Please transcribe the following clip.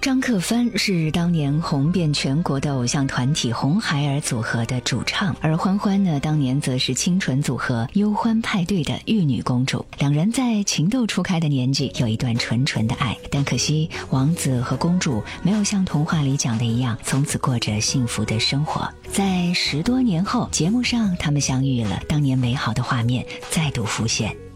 张克帆是当年红遍全国的偶像团体红孩儿组合的主唱，而欢欢呢，当年则是清纯组合忧欢派对的玉女公主。两人在情窦初开的年纪有一段纯纯的爱，但可惜王子和公主没有像童话里讲的一样，从此过着幸福的生活。在10多年后，节目上他们相遇了，当年美好的画面再度浮现。